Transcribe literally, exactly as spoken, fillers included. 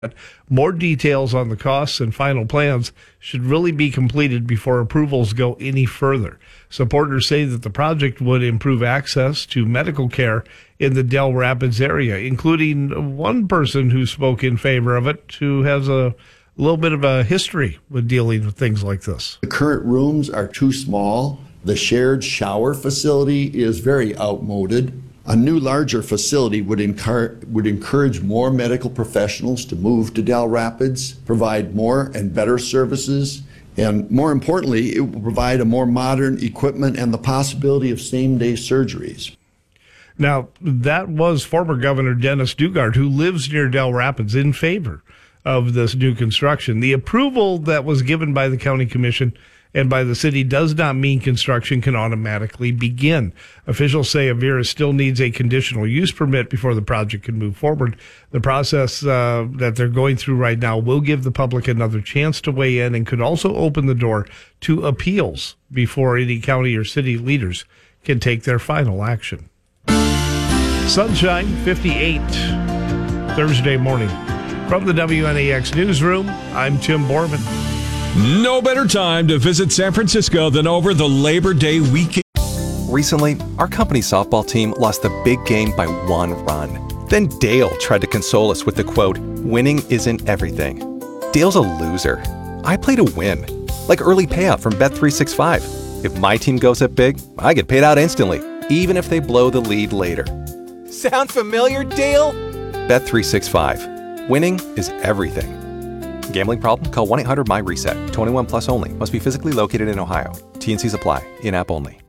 More details on the costs and final plans should really be completed before approvals go any further. Supporters say that the project would improve access to medical care in the Dell Rapids area, including one person who spoke in favor of it, who has a little bit of a history with dealing with things like this. The current rooms are too small. The shared shower facility is very outmoded. A new, larger facility would encourage, would encourage more medical professionals to move to Dell Rapids, provide more and better services, and more importantly, it will provide a more modern equipment and the possibility of same-day surgeries. Now, that was former Governor Dennis Daugaard, who lives near Dell Rapids, in favor of this new construction. The approval that was given by the county commission and by the city does not mean construction can automatically begin. Officials say Avera still needs a conditional use permit before the project can move forward. The process uh, that they're going through right now will give the public another chance to weigh in and could also open the door to appeals before any county or city leaders can take their final action. Sunshine, fifty-eight, Thursday morning. From the W N A X newsroom, I'm Tim Borman. No better time to visit San Francisco than over the Labor Day weekend. Recently, our company softball team lost the big game by one run. Then Dale tried to console us with the quote, "Winning isn't everything." Dale's a loser. I play to win. Like early payout from Bet three sixty-five. If my team goes up big, I get paid out instantly, even if they blow the lead later. Sound familiar, Dale? Bet three sixty-five. Winning is everything. Gambling problem? Call one eight hundred M Y RESET. twenty-one plus only. Must be physically located in Ohio. T and Cs apply. In-app only.